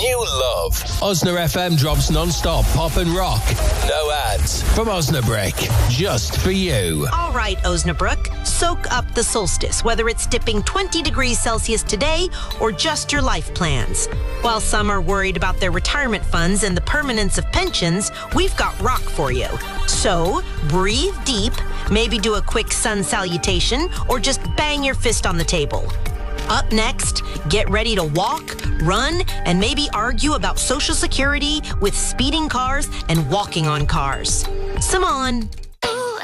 you love. Osna FM drops non-stop pop and rock. No ads. From Osnabrück. Just for you. All right, Osnabrück. Soak up the solstice, whether it's dipping 20 degrees Celsius today or just your life plans. While some are worried about their retirement funds and the permanence of pensions, we've got rock for you. So, breathe deep, maybe do a quick sun salutation, or just bang your fist on the table. Up next, get ready to walk, run, and maybe argue about Social Security with speeding cars and walking on cars. Simon.